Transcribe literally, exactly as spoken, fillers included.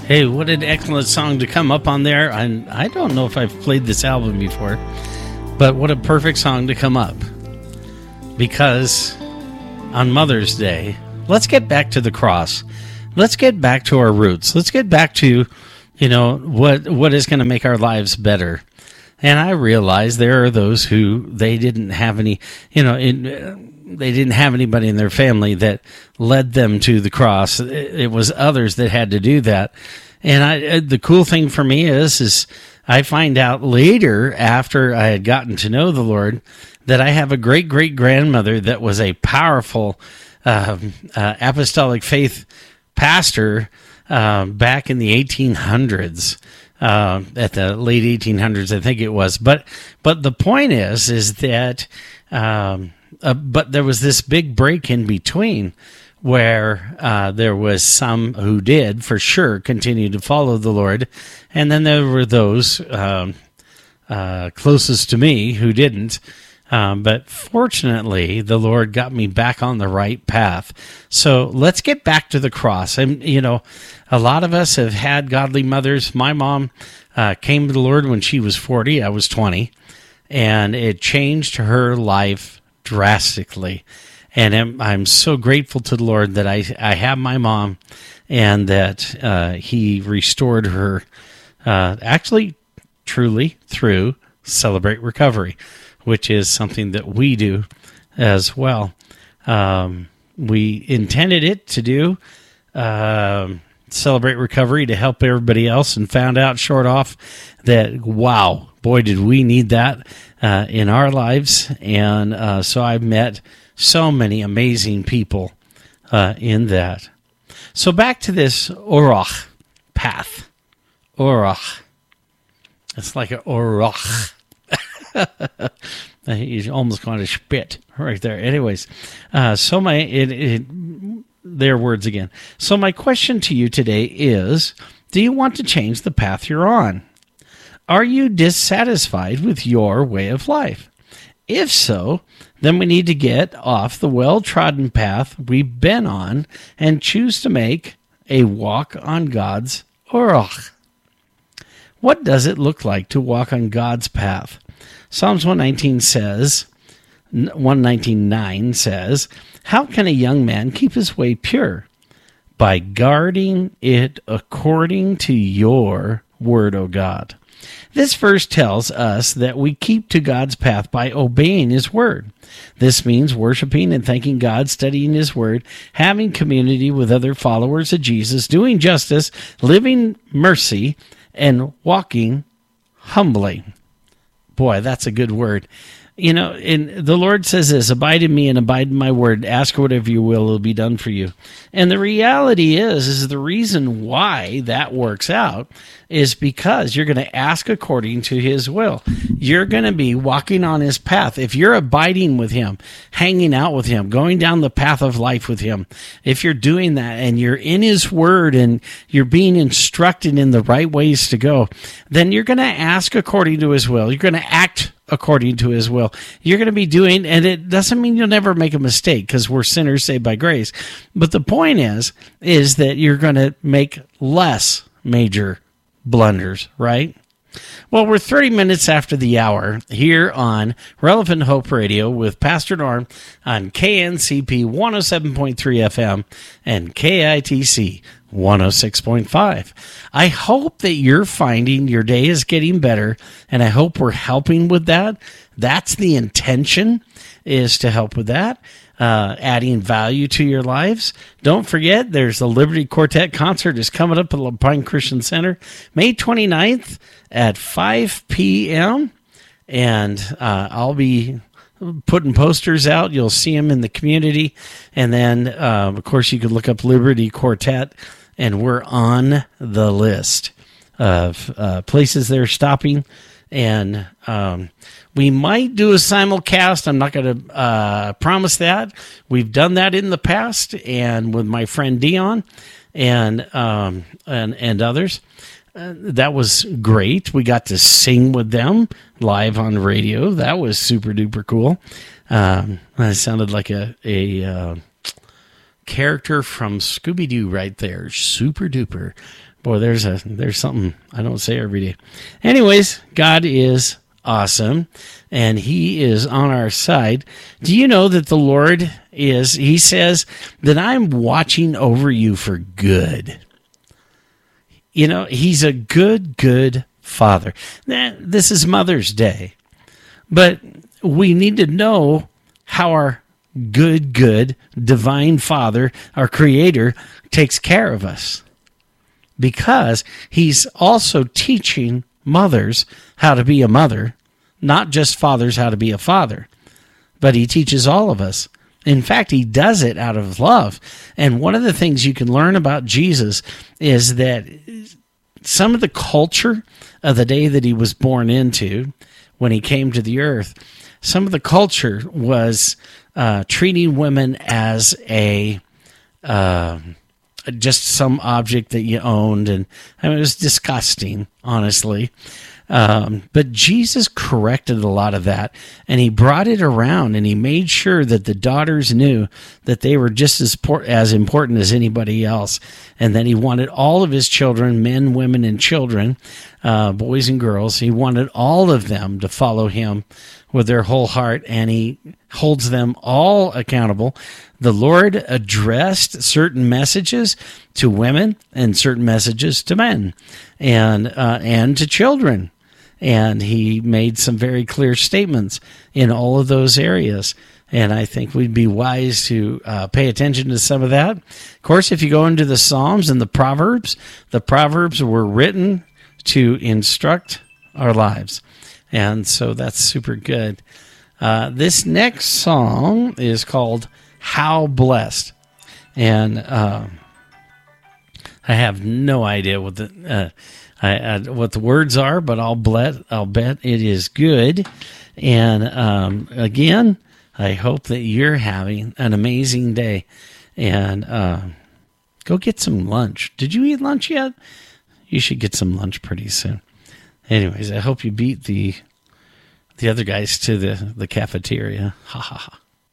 Hey, what an excellent song to come up on there. And I don't know if I've played this album before, but what a perfect song to come up. Because on Mother's Day, let's get back to the cross. Let's get back to our roots. Let's get back to, you know, what what is going to make our lives better. And I realize there are those who they didn't have any, you know, in, uh, they didn't have anybody in their family that led them to the cross. It, it was others that had to do that. And I, the cool thing for me is, is I find out later after I had gotten to know the Lord that I have a great great grandmother that was a powerful uh, uh, apostolic faith pastor uh, back in the eighteen hundreds. Uh, at the late eighteen hundreds, I think it was. But but the point is, is that, um, uh, but there was this big break in between where uh, there was some who did, for sure, continue to follow the Lord. And then there were those um, uh, closest to me who didn't. Um, but fortunately, the Lord got me back on the right path. So let's get back to the cross. And, you know, a lot of us have had godly mothers. My mom uh, came to the Lord when she was forty. I was twenty. And it changed her life drastically. And I'm, I'm so grateful to the Lord that I, I have my mom and that uh, he restored her uh, actually, truly, through Celebrate Recovery, which is something that we do as well. Um, we intended it to do um, Celebrate Recovery to help everybody else, and found out short off that, wow, boy, did we need that uh, in our lives. And uh, so I've met so many amazing people uh, in that. So back to this Orach path. Orach. It's like an Orach. He's almost going to spit right there. Anyways, uh, so my it, it, their words again. So my question to you today is: do you want to change the path you're on? Are you dissatisfied with your way of life? If so, then we need to get off the well-trodden path we've been on and choose to make a walk on God's orach. What does it look like to walk on God's path? Psalms one nineteen says, one nineteen nine says, how can a young man keep his way pure? By guarding it according to your word, O God. This verse tells us that we keep to God's path by obeying his word. This means worshiping and thanking God, studying his word, having community with other followers of Jesus, doing justice, living mercy, and walking humbly. Boy, that's a good word. You know, and the Lord says this: abide in me and abide in my word. Ask whatever you will, it'll be done for you. And the reality is, is the reason why that works out is because you're going to ask according to his will. You're going to be walking on his path. If you're abiding with him, hanging out with him, going down the path of life with him, if you're doing that and you're in his word and you're being instructed in the right ways to go, then you're going to ask according to his will. You're going to act according to his will. You're going to be doing, and it doesn't mean you'll never make a mistake because we're sinners saved by grace. But the point is, is that you're going to make less major blunders, right? Well, we're thirty minutes after the hour here on Relevant Hope Radio with Pastor Norm on K N C P one oh seven point three F M and K I T C one oh six point five. I hope that you're finding your day is getting better, and I hope we're helping with that. That's the intention, is to help with that, uh, adding value to your lives. Don't forget, there's the Liberty Quartet concert is coming up at La Pine Christian Center, May twenty-ninth at five p.m., and uh, I'll be putting posters out. You'll see them in the community, and then, uh, of course, you could look up Liberty Quartet, and we're on the list of uh, places they're stopping. And um, we might do a simulcast. I'm not going to uh, promise that. We've done that in the past, and with my friend Dion and um, and and others. Uh, that was great. We got to sing with them live on radio. That was super duper cool. Um, I sounded like a a uh, character from Scooby-Doo right there. Super duper. Boy, there's a there's something I don't say every day. Anyways, God is awesome, and he is on our side. Do you know that the Lord is, he says that I'm watching over you for good. You know, he's a good, good father. This is Mother's Day, but we need to know how our good, good, divine Father, our Creator, takes care of us. Because he's also teaching mothers how to be a mother, not just fathers how to be a father, but he teaches all of us. In fact, he does it out of love. And one of the things you can learn about Jesus is that some of the culture of the day that he was born into, when he came to the earth, some of the culture was uh, treating women as a... Uh, just some object that you owned, and I mean, it was disgusting, honestly. Um, but Jesus corrected a lot of that, and he brought it around, and he made sure that the daughters knew that they were just as as important as anybody else, and that he wanted all of his children, men, women, and children, uh, boys and girls, he wanted all of them to follow him with their whole heart, and he holds them all accountable. The Lord addressed certain messages to women and certain messages to men and uh, and to children. And he made some very clear statements in all of those areas. And I think we'd be wise to uh, pay attention to some of that. Of course, if you go into the Psalms and the Proverbs, the Proverbs were written to instruct our lives. And so that's super good. Uh, this next song is called How Blessed. And uh, I have no idea what the uh, I, I, what the words are, but I'll bet I'll bet it is good. And um, again, I hope that you're having an amazing day. And uh, go get some lunch. Did you eat lunch yet? You should get some lunch pretty soon. Anyways, I hope you beat the the other guys to the, the cafeteria. Ha ha ha.